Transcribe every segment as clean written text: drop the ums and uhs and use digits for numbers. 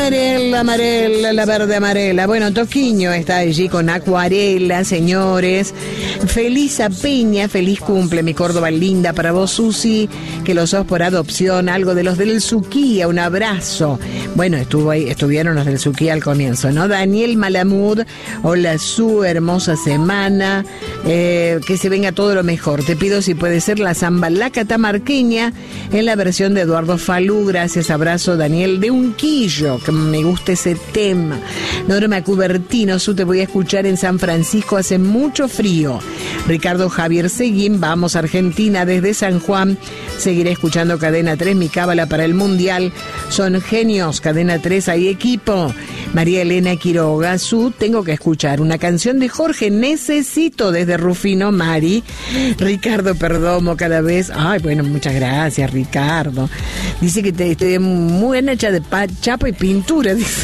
Amarela, la verde amarela. Bueno, Toquiño está allí con Acuarela, señores. Feliz a Peña, feliz cumple, mi Córdoba linda. Para vos, Susi, que lo sos por adopción, algo de los del Suquía, un abrazo. Bueno, estuvieron los del Suquía al comienzo, ¿no? Daniel Malamud, hola, su hermosa semana. Que se venga todo lo mejor. Te pido si puede ser la samba La Catamarqueña en la versión de Eduardo Falú. Gracias, abrazo, Daniel de Unquillo, que me gusta ese tema. Norma Cubertino, Su, te voy a escuchar en San Francisco, hace mucho frío. Ricardo Javier Seguín, vamos Argentina desde San Juan, seguiré escuchando Cadena 3, mi cábala para el Mundial, son genios, Cadena 3, hay equipo. María Elena Quiroga, Su, tengo que escuchar una canción de Jorge, necesito, desde Rufino, Mari. Ricardo Perdomo, cada vez, ay, bueno, muchas gracias, Ricardo. Dice que te estoy muy buena hecha de chapa y pintura, dice.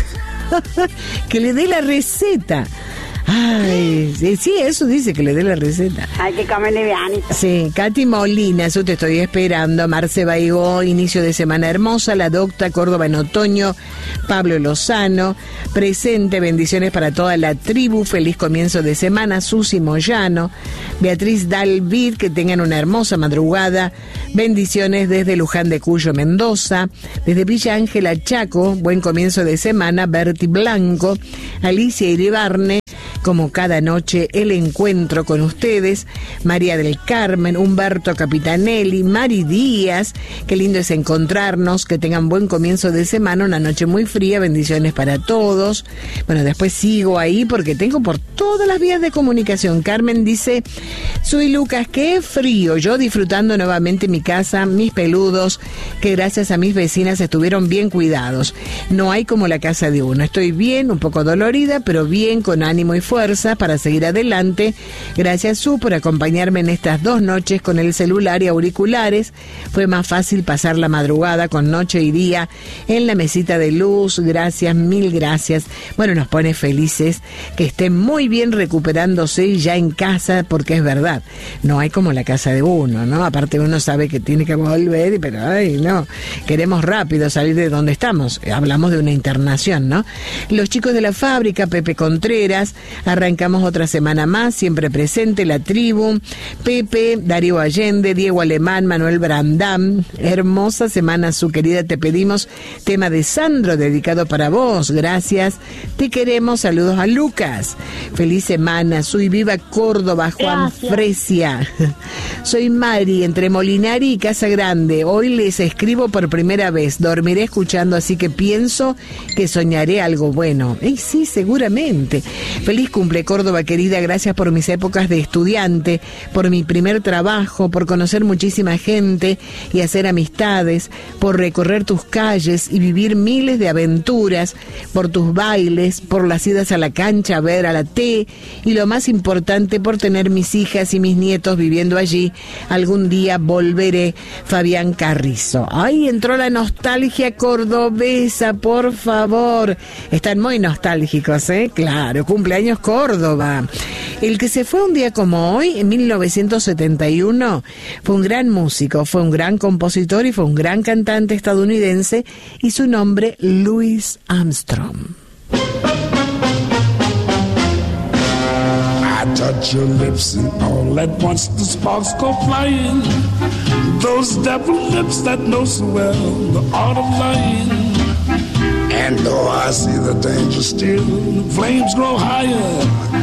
Que le dé la receta. Ay, sí, eso dice, que le dé la receta. Hay que comer livianito. Sí, Katy Molina, eso te estoy esperando. Marce Baigó, inicio de semana hermosa. La Docta, Córdoba en otoño. Pablo Lozano, presente, bendiciones para toda la tribu. Feliz comienzo de semana. Susi Moyano, Beatriz Dalvid, que tengan una hermosa madrugada. Bendiciones desde Luján de Cuyo, Mendoza. Desde Villa Ángela, Chaco, buen comienzo de semana. Berti Blanco, Alicia Iribarne. Como cada noche, el encuentro con ustedes. María del Carmen, Humberto Capitanelli, Mari Díaz, qué lindo es encontrarnos, que tengan buen comienzo de semana, una noche muy fría, bendiciones para todos. Bueno, después sigo ahí porque tengo por todas las vías de comunicación. Carmen dice, soy Lucas, qué frío, yo disfrutando nuevamente mi casa, mis peludos, que gracias a mis vecinas estuvieron bien cuidados. No hay como la casa de uno, estoy bien, un poco dolorida, pero bien, con ánimo y fuerza para seguir adelante. Gracias, Su, por acompañarme en estas 2 noches con el celular y auriculares. Fue más fácil pasar la madrugada con noche y día en la mesita de luz. Gracias, mil gracias. Bueno, nos pone felices que estén muy bien recuperándose ya en casa, porque es verdad, no hay como la casa de uno, ¿no? Aparte uno sabe que tiene que volver, pero ay, no, queremos rápido salir de donde estamos. Hablamos de una internación, ¿no? Los chicos de la fábrica, Pepe Contreras, arrancamos otra semana más, siempre presente, la tribu. Pepe, Darío Allende, Diego Alemán, Manuel Brandam, hermosa semana, Su, querida, te pedimos tema de Sandro, dedicado para vos, gracias, te queremos, saludos a Lucas, feliz semana, Su, y viva Córdoba, Juan gracias. Fresia. Soy Mari, entre Molinari y Casa Grande, hoy les escribo por primera vez, dormiré escuchando, así que pienso que soñaré algo bueno. Sí, seguramente. Feliz cumple, Córdoba querida, gracias por mis épocas de estudiante, por mi primer trabajo, por conocer muchísima gente y hacer amistades, por recorrer tus calles y vivir miles de aventuras, por tus bailes, por las idas a la cancha a ver a la T, y lo más importante, por tener mis hijas y mis nietos viviendo allí. Algún día volveré, Fabián Carrizo. Ay, entró la nostalgia cordobesa, por favor. Están muy nostálgicos, ¿eh? Claro, cumpleaños Córdoba. El que se fue un día como hoy, en 1971, fue un gran músico, fue un gran compositor y fue un gran cantante estadounidense, y su nombre, Louis Armstrong. I touch your lips and all at once the sparks go flying. Those devil lips that know so well the art of lying. And though I see the danger still, the flames grow higher.